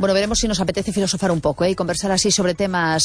Bueno, veremos si nos apetece filosofar un poco y conversar así sobre temas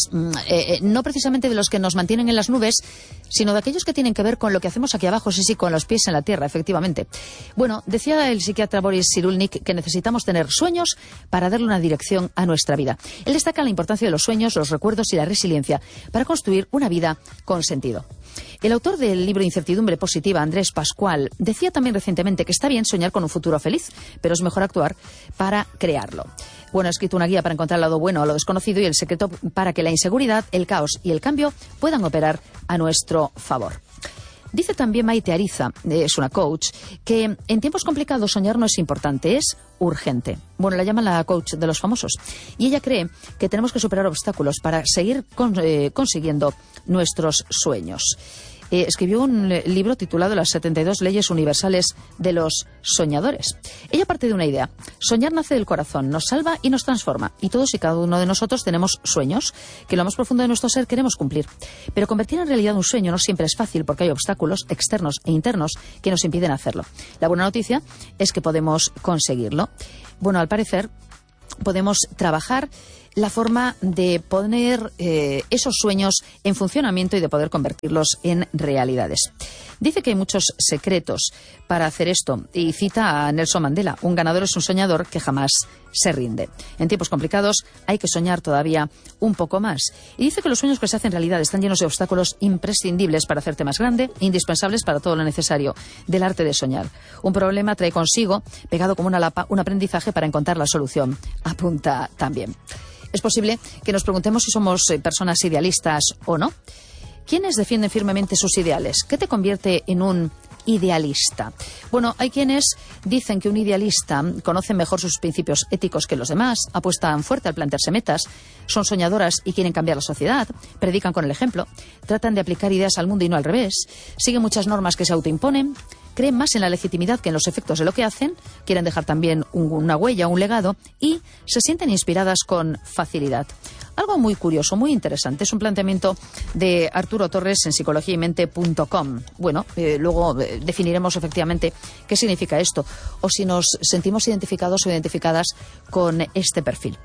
no precisamente de los que nos mantienen en las nubes, sino de aquellos que tienen que ver con lo que hacemos aquí abajo, sí, con los pies en la tierra, efectivamente. Bueno, decía el psiquiatra Boris Cyrulnik que necesitamos tener sueños para darle una dirección a nuestra vida. Él destaca la importancia de los sueños, los recuerdos y la resiliencia para construir una vida con sentido. El autor del libro Incertidumbre Positiva, Andrés Pascual, decía también recientemente que está bien soñar con un futuro feliz, pero es mejor actuar para crearlo. Bueno, ha escrito una guía para encontrar el lado bueno a lo desconocido y el secreto para que la inseguridad, el caos y el cambio puedan operar a nuestro favor. Dice también Maite Ariza, es una coach, que en tiempos complicados soñar no es importante, es urgente. Bueno, la llaman la coach de los famosos. Y ella cree que tenemos que superar obstáculos para seguir consiguiendo nuestros sueños. Escribió un libro titulado Las 72 leyes universales de los soñadores. Ella parte de una idea. Soñar nace del corazón, nos salva y nos transforma. Y todos y cada uno de nosotros tenemos sueños que en lo más profundo de nuestro ser queremos cumplir. Pero convertir en realidad un sueño no siempre es fácil porque hay obstáculos externos e internos que nos impiden hacerlo. La buena noticia es que podemos conseguirlo. Bueno, al parecer podemos trabajar la forma de poner esos sueños en funcionamiento y de poder convertirlos en realidades. Dice que hay muchos secretos para hacer esto y cita a Nelson Mandela. Un ganador es un soñador que jamás se rinde. En tiempos complicados hay que soñar todavía un poco más. Y dice que los sueños que se hacen realidad están llenos de obstáculos imprescindibles para hacerte más grande e indispensables para todo lo necesario del arte de soñar. Un problema trae consigo, pegado como una lapa, un aprendizaje para encontrar la solución. Apunta también. Es posible que nos preguntemos si somos personas idealistas o no. ¿Quiénes defienden firmemente sus ideales? ¿Qué te convierte en un idealista? Bueno, hay quienes dicen que un idealista conoce mejor sus principios éticos que los demás, apuestan fuerte al plantearse metas, son soñadoras y quieren cambiar la sociedad, predican con el ejemplo, tratan de aplicar ideas al mundo y no al revés, siguen muchas normas que se autoimponen, creen más en la legitimidad que en los efectos de lo que hacen, quieren dejar también una huella, un legado y se sienten inspiradas con facilidad. Algo muy curioso, muy interesante. Es un planteamiento de Arturo Torres en psicologiaymente.com. Bueno, luego definiremos efectivamente qué significa esto o si nos sentimos identificados o identificadas con este perfil.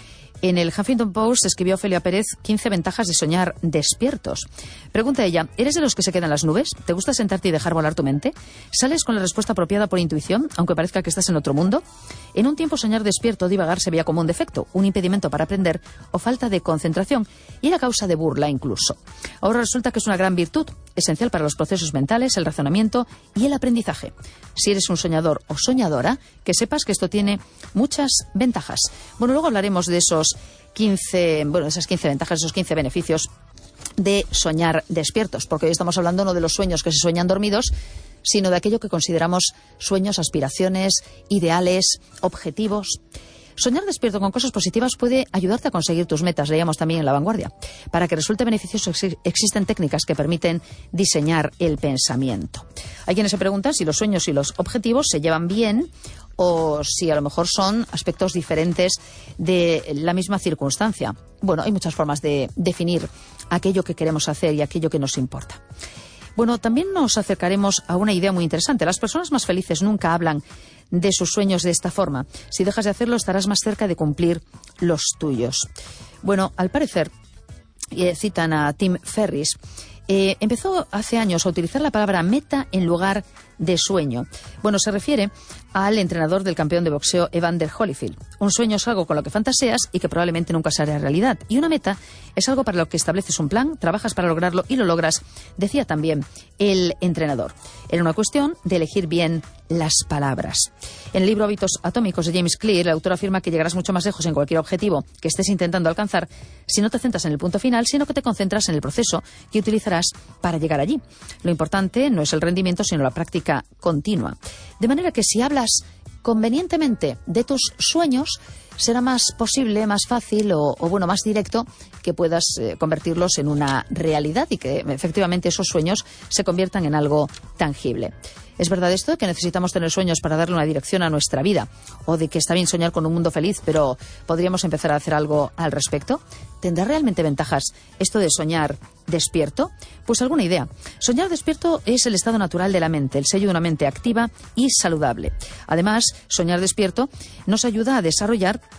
En el Huffington Post escribió Ofelia Pérez 15 ventajas de soñar despiertos. Pregunta ella, ¿eres de los que se quedan en las nubes? ¿Te gusta sentarte y dejar volar tu mente? ¿Sales con la respuesta apropiada por intuición, aunque parezca que estás en otro mundo? En un tiempo soñar despierto o divagar se veía como un defecto, un impedimento para aprender o falta de concentración y era causa de burla incluso. Ahora resulta que es una gran virtud, esencial para los procesos mentales, el razonamiento y el aprendizaje. Si eres un soñador o soñadora, que sepas que esto tiene muchas ventajas. Bueno, luego hablaremos de esas 15 ventajas, esos 15 beneficios de soñar despiertos, porque hoy estamos hablando no de los sueños que se sueñan dormidos, sino de aquello que consideramos sueños, aspiraciones, ideales, objetivos. Soñar despierto con cosas positivas puede ayudarte a conseguir tus metas, leíamos también en La Vanguardia. Para que resulte beneficioso existen técnicas que permiten diseñar el pensamiento. Hay quienes se preguntan si los sueños y los objetivos se llevan bien o si a lo mejor son aspectos diferentes de la misma circunstancia. Bueno, hay muchas formas de definir aquello que queremos hacer y aquello que nos importa. Bueno, también nos acercaremos a una idea muy interesante. Las personas más felices nunca hablan de sus sueños de esta forma. Si dejas de hacerlo, estarás más cerca de cumplir los tuyos. Bueno, al parecer, citan a Tim Ferriss, empezó hace años a utilizar la palabra meta en lugar de sueño. Bueno, se refiere al entrenador del campeón de boxeo Evander Holyfield. Un sueño es algo con lo que fantaseas y que probablemente nunca se hará realidad. Y una meta es algo para lo que estableces un plan, trabajas para lograrlo y lo logras, decía también el entrenador. Era una cuestión de elegir bien las palabras. En el libro Hábitos Atómicos de James Clear, el autor afirma que llegarás mucho más lejos en cualquier objetivo que estés intentando alcanzar si no te centras en el punto final, sino que te concentras en el proceso que utilizarás para llegar allí. Lo importante no es el rendimiento, sino la práctica continua. De manera que si hablas convenientemente de tus sueños, será más posible, más fácil o más directo que puedas convertirlos en una realidad y que efectivamente esos sueños se conviertan en algo tangible. ¿Es verdad esto de que necesitamos tener sueños para darle una dirección a nuestra vida? ¿O de que está bien soñar con un mundo feliz, pero podríamos empezar a hacer algo al respecto? ¿Tendrá realmente ventajas esto de soñar despierto? Pues alguna idea. Soñar despierto es el estado natural de la mente, el sello de una mente activa y saludable. Además, soñar despierto nos ayuda a desarrollar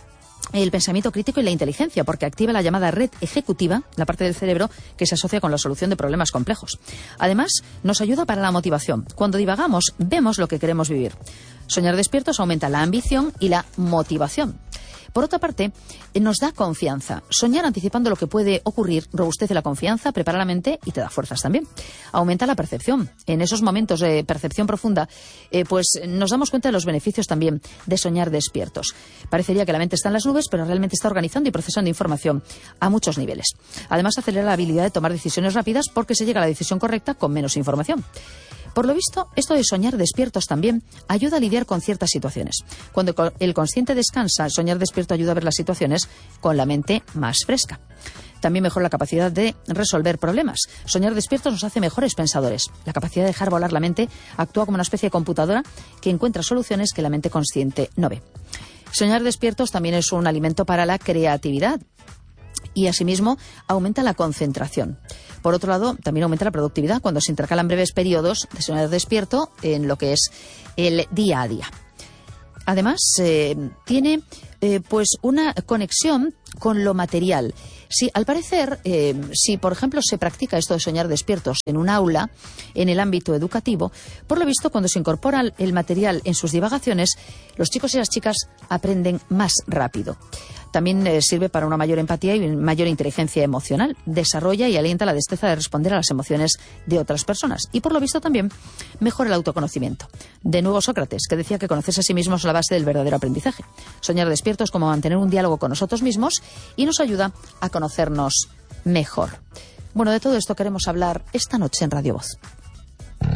el pensamiento crítico y la inteligencia, porque activa la llamada red ejecutiva, la parte del cerebro que se asocia con la solución de problemas complejos. Además, nos ayuda para la motivación. Cuando divagamos, vemos lo que queremos vivir. Soñar despiertos aumenta la ambición y la motivación. Por otra parte, nos da confianza. Soñar anticipando lo que puede ocurrir robustece la confianza, prepara la mente y te da fuerzas también. Aumenta la percepción. En esos momentos de percepción profunda, pues nos damos cuenta de los beneficios también de soñar despiertos. Parecería que la mente está en las nubes, pero realmente está organizando y procesando información a muchos niveles. Además, acelera la habilidad de tomar decisiones rápidas porque se llega a la decisión correcta con menos información. Por lo visto, esto de soñar despiertos también ayuda a lidiar con ciertas situaciones. Cuando el consciente descansa, soñar despierto ayuda a ver las situaciones con la mente más fresca. También mejora la capacidad de resolver problemas. Soñar despiertos nos hace mejores pensadores. La capacidad de dejar volar la mente actúa como una especie de computadora que encuentra soluciones que la mente consciente no ve. Soñar despiertos también es un alimento para la creatividad. Y asimismo aumenta la concentración. Por otro lado, también aumenta la productividad cuando se intercalan breves periodos de soñar despierto en lo que es el día a día. Además, tiene pues una conexión con lo material. Sí, al parecer, si por ejemplo se practica esto de soñar despiertos en un aula, en el ámbito educativo, por lo visto cuando se incorpora el material en sus divagaciones, los chicos y las chicas aprenden más rápido. También sirve para una mayor empatía y mayor inteligencia emocional. Desarrolla y alienta la destreza de responder a las emociones de otras personas. Y por lo visto también mejora el autoconocimiento. De nuevo Sócrates, que decía que conocerse a sí mismos es la base del verdadero aprendizaje. Soñar despiertos es como mantener un diálogo con nosotros mismos y nos ayuda a conocernos mejor. Bueno, de todo esto queremos hablar esta noche en Radio Voz.